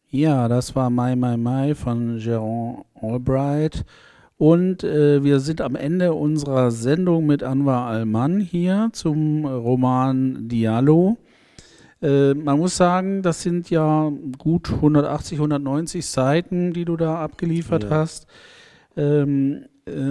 Ja, das war My, My, My von Jerome Albright. Und wir sind am Ende unserer Sendung mit Anwar Alman hier zum Roman Diallo. Man muss sagen, das sind ja gut 180, 190 Seiten, die du da abgeliefert Ja, hast. Ähm,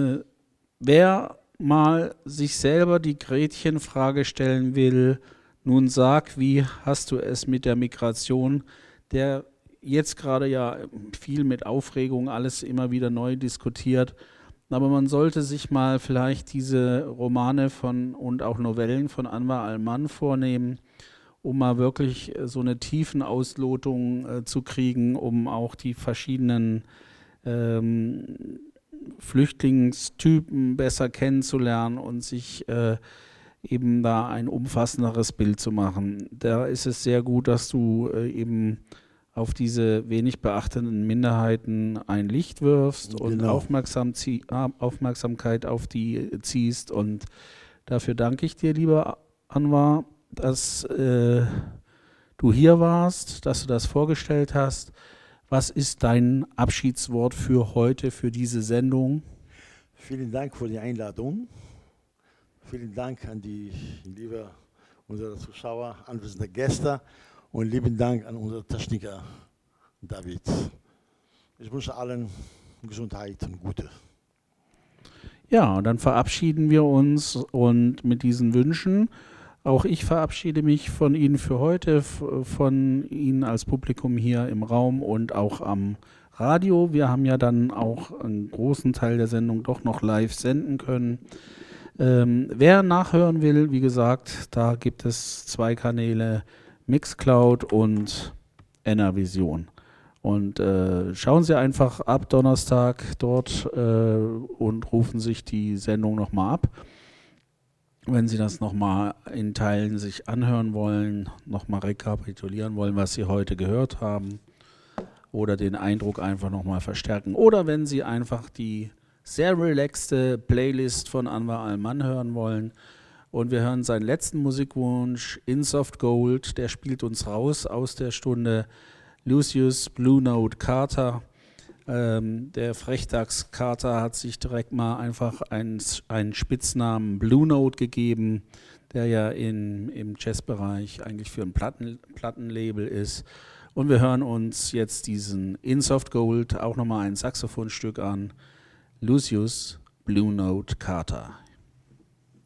wer mal sich selber die Gretchenfrage stellen will, nun sag, wie hast du es mit der Migration, der jetzt gerade ja viel mit Aufregung alles immer wieder neu diskutiert, aber man sollte sich mal vielleicht diese Romane von und auch Novellen von Anwar Alman vornehmen, um mal wirklich so eine Tiefenauslotung zu kriegen, um auch die verschiedenen ähm, Flüchtlingstypen besser kennenzulernen und sich eben da ein umfassenderes Bild zu machen. Da ist es sehr gut, dass du eben auf diese wenig beachteten Minderheiten ein Licht wirfst und genau. Aufmerksamkeit auf die ziehst. Und dafür danke ich dir, lieber Anwar, dass du hier warst, dass du das vorgestellt hast. Was ist dein Abschiedswort für heute, für diese Sendung? Vielen Dank für die Einladung. Vielen Dank an die liebe unsere Zuschauer, anwesende Gäste und lieben Dank an unseren Techniker David. Ich wünsche allen Gesundheit und Gute. Ja, und dann verabschieden wir uns und mit diesen Wünschen, auch ich verabschiede mich von Ihnen für heute, von Ihnen als Publikum hier im Raum und auch am Radio. Wir haben ja dann auch einen großen Teil der Sendung doch noch live senden können. Wer nachhören will, wie gesagt, da gibt es zwei Kanäle, Mixcloud und Enervision. Und schauen Sie einfach ab Donnerstag dort und rufen sich die Sendung nochmal ab. Wenn Sie das nochmal in Teilen sich anhören wollen, nochmal rekapitulieren wollen, was Sie heute gehört haben oder den Eindruck einfach nochmal verstärken. Oder wenn Sie einfach die sehr relaxte Playlist von Anwar Alman hören wollen. Und wir hören seinen letzten Musikwunsch, In Soft Gold, der spielt uns raus aus der Stunde. Lucius Blue Note Carter. Der Frechdachs Carter hat sich direkt mal einfach einen Spitznamen Blue Note gegeben, der ja im Jazzbereich eigentlich für ein Plattenlabel ist. Und wir hören uns jetzt diesen In Soft Gold, auch nochmal ein Saxophonstück an. Lucius Blue Note Carter.